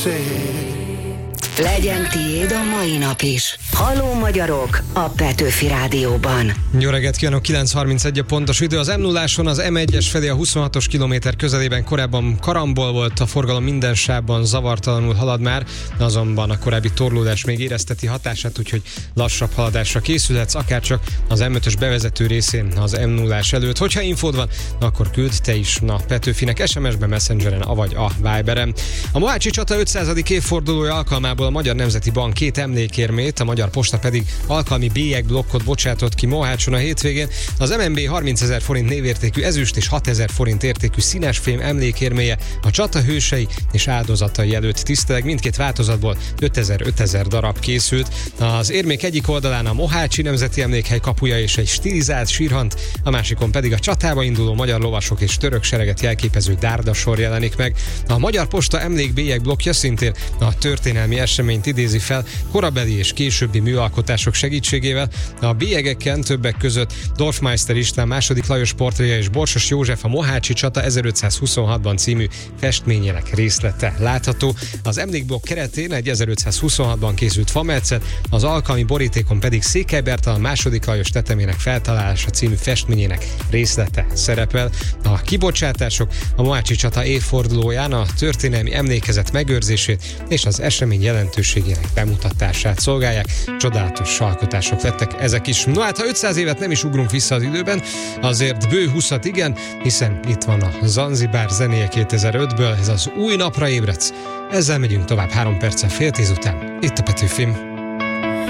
Legyen tiéd a mai nap is. Halló magyarok a Petőfi Rádióban. Jó reggelt kívánok, 9:31 a pontos idő. Az M0-áson az M1-es felé a 26-os kilométer közelében korábban karambol volt, a forgalom minden sávban zavartalanul halad már, azonban a korábbi torlódás még érezteti hatását, úgyhogy lassabb haladásra készülhetsz, akárcsak az M5-ös bevezető részén az M0-ás előtt. Hogyha infód van, akkor küld te is a Petőfinek SMS-ben, Messengeren, avagy a Viberen. A Mohácsi csata 500. évfordulója alkalmából a Magyar Nemzeti Bank 2 emlékérmét, a Magyar Posta pedig alkalmi bélyegblokkot bocsátott ki Mohácson a hétvégén. Az MNB 30 000 forint névértékű ezüst és 6 000 forint értékű színesfém emlékérméje a csata hősei és áldozatai előtt tiszteleg. Mindkét változatból 5000 darab készült. Az érmék egyik oldalán a Mohácsi Nemzeti Emlékhely kapuja és egy stilizált sírhant, a másikon pedig a csatába induló magyar lovasok és török sereget jelképező dárdasor jelenik meg. A Magyar Posta emlékbélyegblokkja szintén a történelmi eseményt idézi fel korabeli és későbbi műalkotások segítségével. A bélyegeken többek között Dorfmeister István, II. Lajos portréja és Borsos József a Mohácsi csata 1526-ban című festményének részlete látható. Az emlékblokk keretén egy 1526-ban készült fametszet, az alkalmi borítékon pedig Székely Bertalan II. Lajos tetemének feltalálása című festményének részlete szerepel. A kibocsátások a Mohácsi csata évfordulóján a történelmi emlékezet megőrzését és az esemény jelentőségének bemutatását szolgálják. Csodálatos alkotások lettek ezek is. No hát, ha 500 évet nem is ugrunk vissza az időben, azért bő 20-at igen, hiszen itt van a Zanzibár zenéje 2005-ből, ez az Új napra ébredsz. Ezzel megyünk tovább 3 perccel fél 10 után. Itt a Petőfim.